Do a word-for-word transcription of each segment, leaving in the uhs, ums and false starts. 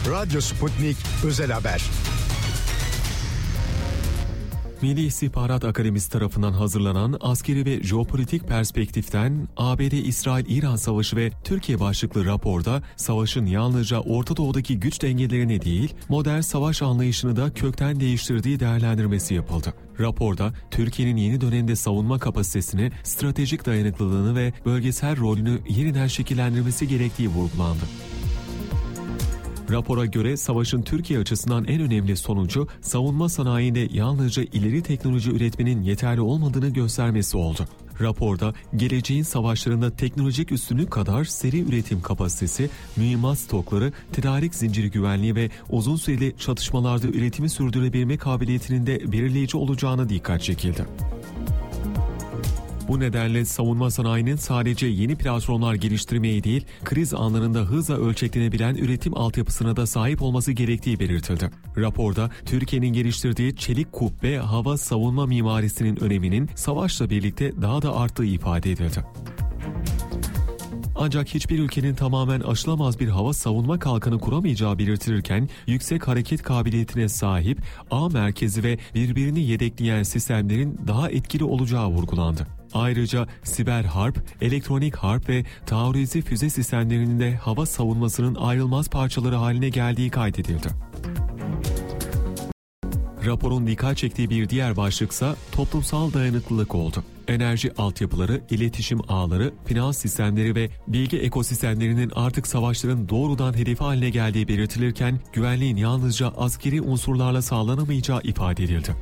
Radyo Sputnik Özel Haber. Milli İstihbarat Akademisi tarafından hazırlanan askeri ve jeopolitik perspektiften A B D-İsrail-İran Savaşı ve Türkiye başlıklı raporda savaşın yalnızca Orta Doğu'daki güç dengelerini değil, modern savaş anlayışını da kökten değiştirdiği değerlendirmesi yapıldı. Raporda Türkiye'nin yeni dönemde savunma kapasitesini, stratejik dayanıklılığını ve bölgesel rolünü yeniden şekillendirmesi gerektiği vurgulandı. Rapora göre savaşın Türkiye açısından en önemli sonucu savunma sanayinde yalnızca ileri teknoloji üretmenin yeterli olmadığını göstermesi oldu. Raporda geleceğin savaşlarında teknolojik üstünlük kadar seri üretim kapasitesi, mühimmat stokları, tedarik zinciri güvenliği ve uzun süreli çatışmalarda üretimi sürdürebilme kabiliyetinin de belirleyici olacağına dikkat çekildi. Bu nedenle savunma sanayinin sadece yeni platformlar geliştirmeye değil, kriz anlarında hızla ölçeklenebilen üretim altyapısına da sahip olması gerektiği belirtildi. Raporda Türkiye'nin geliştirdiği çelik kubbe hava savunma mimarisinin öneminin savaşla birlikte daha da arttığı ifade edildi. Ancak hiçbir ülkenin tamamen aşılamaz bir hava savunma kalkanı kuramayacağı belirtilirken, yüksek hareket kabiliyetine sahip ağ merkezi ve birbirini yedekleyen sistemlerin daha etkili olacağı vurgulandı. Ayrıca siber harp, elektronik harp ve taarruzi füze sistemlerinin de hava savunmasının ayrılmaz parçaları haline geldiği kaydedildi. Raporun dikkat çektiği bir diğer başlıksa toplumsal dayanıklılık oldu. Enerji altyapıları, iletişim ağları, finans sistemleri ve bilgi ekosistemlerinin artık savaşların doğrudan hedefi haline geldiği belirtilirken, güvenliğin yalnızca askeri unsurlarla sağlanamayacağı ifade edildi.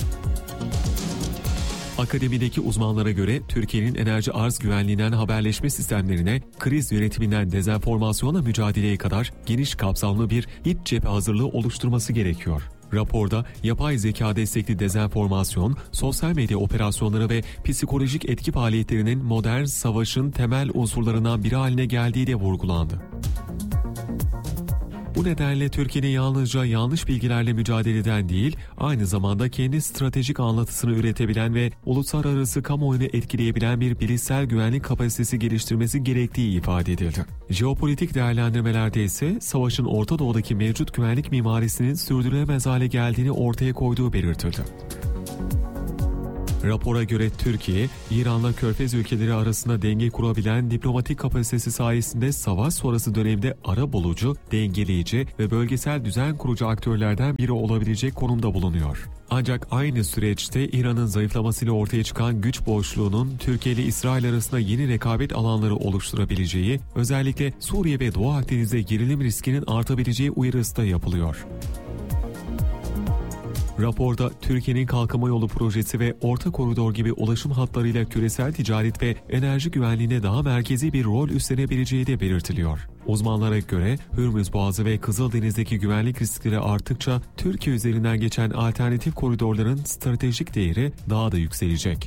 Akademideki uzmanlara göre Türkiye'nin enerji arz güvenliğinden haberleşme sistemlerine, kriz yönetiminden dezenformasyona mücadeleye kadar geniş kapsamlı bir iç cephe hazırlığı oluşturması gerekiyor. Raporda yapay zeka destekli dezenformasyon, sosyal medya operasyonları ve psikolojik etki faaliyetlerinin modern savaşın temel unsurlarından biri haline geldiği de vurgulandı. Bu nedenle Türkiye'nin yalnızca yanlış bilgilerle mücadeleden değil, aynı zamanda kendi stratejik anlatısını üretebilen ve uluslararası kamuoyunu etkileyebilen bir bilişsel güvenlik kapasitesi geliştirmesi gerektiği ifade edildi. Jeopolitik değerlendirmelerde ise savaşın Orta Doğu'daki mevcut güvenlik mimarisinin sürdürülemez hale geldiğini ortaya koyduğu belirtildi. Rapora göre Türkiye, İran'la Körfez ülkeleri arasında denge kurabilen diplomatik kapasitesi sayesinde savaş sonrası dönemde arabulucu, dengeleyici ve bölgesel düzen kurucu aktörlerden biri olabilecek konumda bulunuyor. Ancak aynı süreçte İran'ın zayıflamasıyla ortaya çıkan güç boşluğunun Türkiye ile İsrail arasında yeni rekabet alanları oluşturabileceği, özellikle Suriye ve Doğu Akdeniz'de gerilim riskinin artabileceği uyarısı da yapılıyor. Raporda Türkiye'nin kalkınma yolu projesi ve orta koridor gibi ulaşım hatlarıyla küresel ticaret ve enerji güvenliğine daha merkezi bir rol üstlenebileceği de belirtiliyor. Uzmanlara göre Hürmüz Boğazı ve Kızıldeniz'deki güvenlik riskleri arttıkça Türkiye üzerinden geçen alternatif koridorların stratejik değeri daha da yükselecek.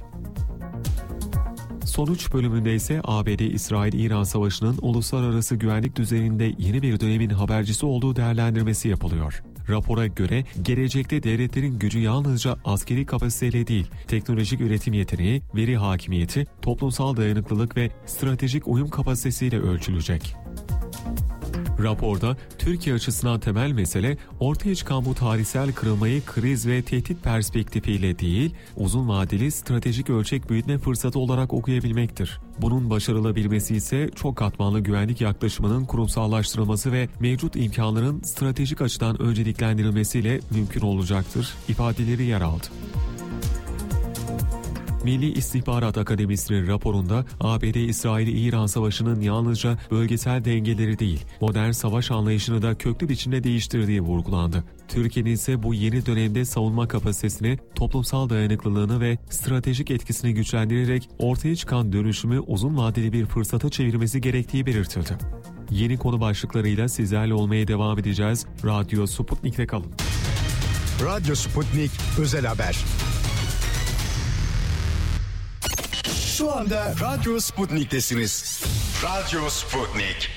Sonuç bölümünde ise A B D-İsrail-İran Savaşı'nın uluslararası güvenlik düzeninde yeni bir dönemin habercisi olduğu değerlendirmesi yapılıyor. Rapora göre gelecekte devletlerin gücü yalnızca askeri kapasiteyle değil, teknolojik üretim yeteneği, veri hakimiyeti, toplumsal dayanıklılık ve stratejik uyum kapasitesiyle ölçülecek. Raporda Türkiye açısından temel mesele ortaya çıkan bu tarihsel kırılmayı kriz ve tehdit perspektifiyle değil, uzun vadeli stratejik ölçek büyütme fırsatı olarak okuyabilmektir. Bunun başarılabilmesi ise çok katmanlı güvenlik yaklaşımının kurumsallaştırılması ve mevcut imkanların stratejik açıdan önceliklendirilmesiyle mümkün olacaktır ifadeleri yer aldı. Milli İstihbarat Akademisi'nin raporunda A B D-İsrail-İran Savaşı'nın yalnızca bölgesel dengeleri değil, modern savaş anlayışını da köklü biçimde değiştirdiği vurgulandı. Türkiye'nin ise bu yeni dönemde savunma kapasitesini, toplumsal dayanıklılığını ve stratejik etkisini güçlendirerek ortaya çıkan dönüşümü uzun vadeli bir fırsata çevirmesi gerektiği belirtildi. Yeni konu başlıklarıyla sizlerle olmaya devam edeceğiz. Radyo Sputnik'te kalın. Radyo Sputnik Özel Haber. Şu anda Radyo Sputnik'tesiniz. Radyo Sputnik.